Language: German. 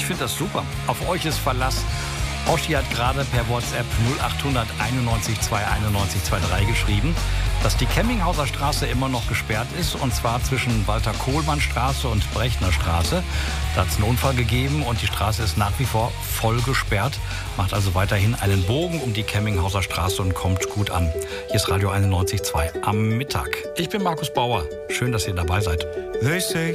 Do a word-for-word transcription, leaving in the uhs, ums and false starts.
finde das super. Auf euch ist Verlass. Oschi hat gerade per WhatsApp null achthundert einundneunzig zweihunderteinundneunzig dreiundzwanzig geschrieben, dass die Kemminghauser Straße immer noch gesperrt ist, und zwar zwischen Walter-Kohlmann-Straße und Brechner-Straße. Da hat es einen Unfall gegeben und die Straße ist nach wie vor voll gesperrt. Macht also weiterhin einen Bogen um die Kemminghauser Straße und kommt gut an. Hier ist Radio einundneunzig Komma zwei am Mittag. Ich bin Markus Bauer. Schön, dass ihr dabei seid. They say